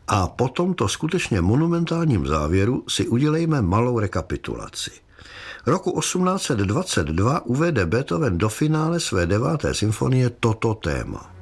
A po tomto skutečně monumentálním závěru si udělejme malou rekapitulaci. Roku 1822 uvede Beethoven do finále své 9. symfonie toto téma.